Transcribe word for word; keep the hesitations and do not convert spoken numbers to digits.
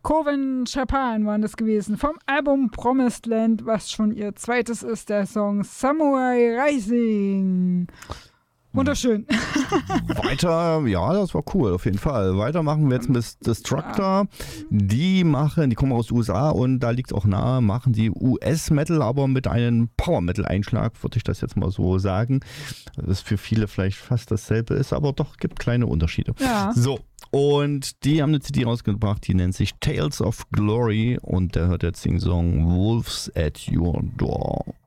Coven Japan waren das gewesen, vom Album Promised Land, was schon ihr zweites ist, der Song Samurai Rising. Wunderschön. Weiter, ja, das war cool, auf jeden Fall. Weiter machen wir jetzt mit Destructor. Die machen, die kommen aus den U S A und da liegt es auch nahe, machen die U S-Metal, aber mit einem Power-Metal-Einschlag, würde ich das jetzt mal so sagen. Das für viele vielleicht fast dasselbe ist, aber doch gibt kleine Unterschiede. Ja. So, und die haben eine C D rausgebracht, die nennt sich Tales of Glory und der hört jetzt den Song Wolves at Your Door.